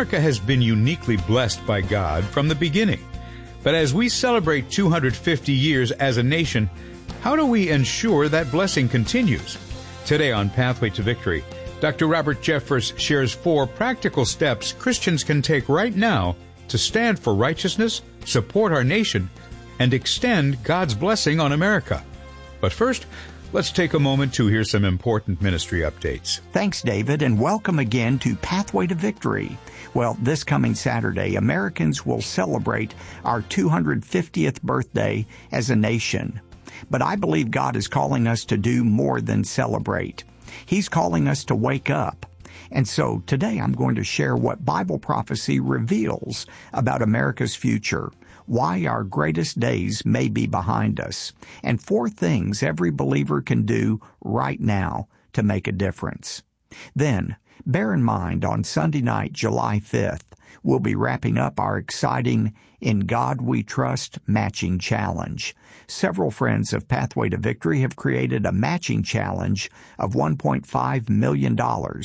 America has been uniquely blessed by God from the beginning. But as we celebrate 250 years as a nation, how do we ensure that blessing continues? Today on Pathway to Victory, Dr. Robert Jeffress shares 4 practical steps Christians can take right now to stand for righteousness, support our nation, and extend God's blessing on America. But first, let's take a moment to hear some important ministry updates. Thanks, David, and welcome again to Pathway to Victory. Well, this coming Saturday, Americans will celebrate our 250th birthday as a nation. But I believe God is calling us to do more than celebrate. He's calling us to wake up. And so today I'm going to share what Bible prophecy reveals about America's future, why our greatest days may be behind us, and 4 things every believer can do right now to make a difference. Then, bear in mind, on Sunday night, July 5th, we'll be wrapping up our exciting In God We Trust matching challenge. Several friends of Pathway to Victory have created a matching challenge of $1.5 million,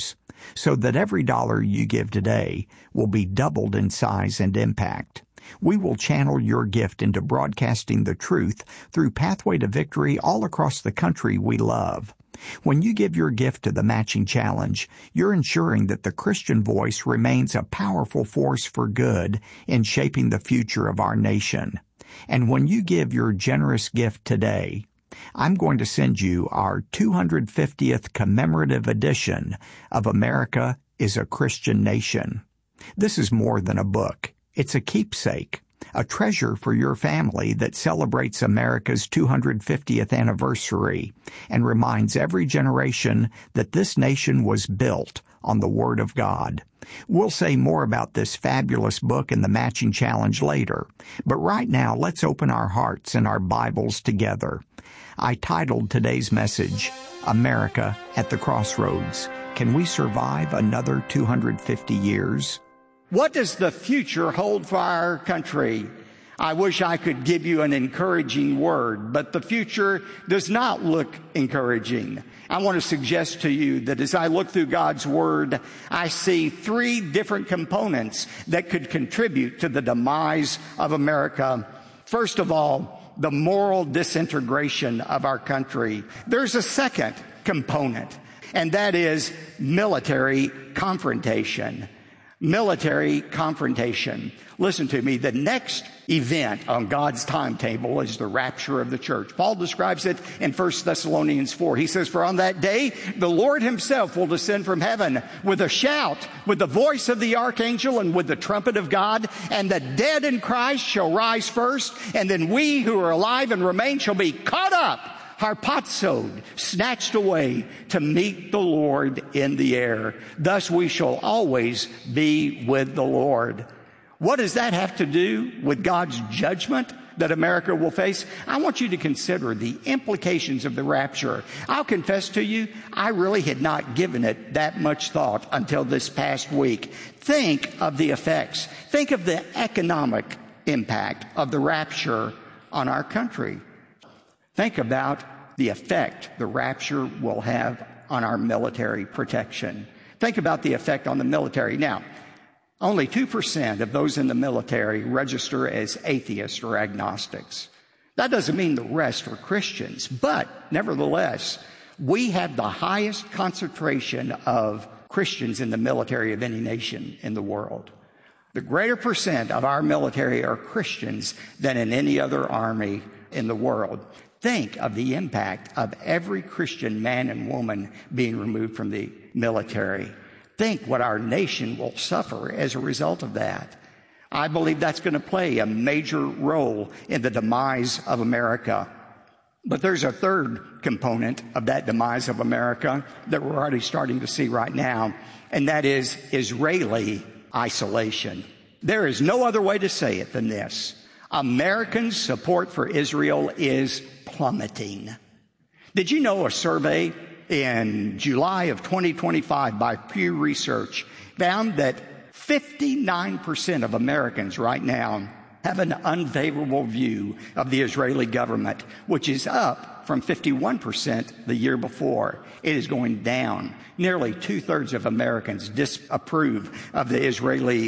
so that every dollar you give today will be doubled in size and impact. We will channel your gift into broadcasting the truth through Pathway to Victory all across the country we love. When you give your gift to the matching challenge, you're ensuring that the Christian voice remains a powerful force for good in shaping the future of our nation. And when you give your generous gift today, I'm going to send you our 250th commemorative edition of America is a Christian Nation. This is more than a book. It's a keepsake, a treasure for your family that celebrates America's 250th anniversary and reminds every generation that this nation was built on the Word of God. We'll say more about this fabulous book and the matching challenge later, but right now let's open our hearts and our Bibles together. I titled today's message, America at the Crossroads. Can we survive another 250 years? What does the future hold for our country? I wish I could give you an encouraging word, but the future does not look encouraging. I want to suggest to you that as I look through God's Word, I see 3 different components that could contribute to the demise of America. First of all, the moral disintegration of our country. There's a second component, and that is military confrontation. Military confrontation. Listen to me. The next event on God's timetable is the rapture of the church. Paul describes it in 1 Thessalonians 4. He says, "For on that day, the Lord himself will descend from heaven with a shout, with the voice of the archangel, and with the trumpet of God, and the dead in Christ shall rise first, and then we who are alive and remain shall be caught up, harpazoed, snatched away to meet the Lord in the air. Thus we shall always be with the Lord." What does that have to do with God's judgment that America will face? I want you to consider the implications of the rapture. I'll confess to you, I really had not given it that much thought until this past week. Think of the effects. Think of the economic impact of the rapture on our country. Think about the effect the rapture will have on our military protection. Think about the effect on the military. Now, only 2% of those in the military register as atheists or agnostics. That doesn't mean the rest are Christians, but nevertheless, we have the highest concentration of Christians in the military of any nation in the world. The greater percent of our military are Christians than in any other army in the world. Think of the impact of every Christian man and woman being removed from the military. Think what our nation will suffer as a result of that. I believe that's going to play a major role in the demise of America. But there's a third component of that demise of America that we're already starting to see right now, and that is Israeli isolation. There is no other way to say it than this. American support for Israel is plummeting. Did you know a survey in July of 2025 by Pew Research found that 59% of Americans right now have an unfavorable view of the Israeli government, which is up from 51% the year before. It is going down. Nearly 2/3 of Americans disapprove of the Israeli